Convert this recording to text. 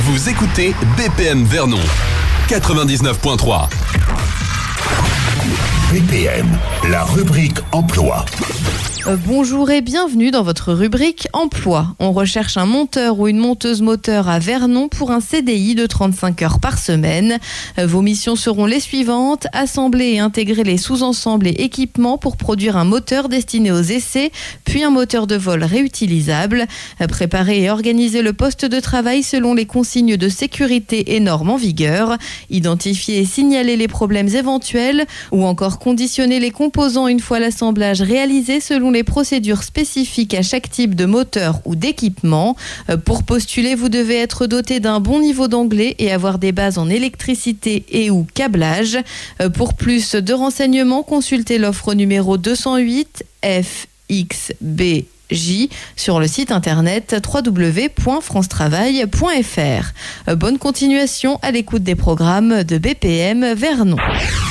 Vous écoutez BPM Vernon 99.3. BPM, la rubrique emploi. Bonjour et bienvenue dans votre rubrique emploi. On recherche un monteur ou une monteuse moteur à Vernon pour un CDI de 35 heures par semaine. Vos missions seront les suivantes: assembler et intégrer les sous-ensembles et équipements pour produire un moteur destiné aux essais, puis un moteur de vol réutilisable. Préparer et organiser le poste de travail selon les consignes de sécurité et normes en vigueur. Identifier et signaler les problèmes éventuels ou encore conditionner les composants une fois l'assemblage réalisé selon les procédures spécifiques à chaque type de moteur ou d'équipement. Pour postuler, vous devez être doté d'un bon niveau d'anglais et avoir des bases en électricité et ou câblage. Pour plus de renseignements, consultez l'offre numéro 208 FXB sur le site internet www.francetravail.fr. Bonne continuation à l'écoute des programmes de BPM Vernon.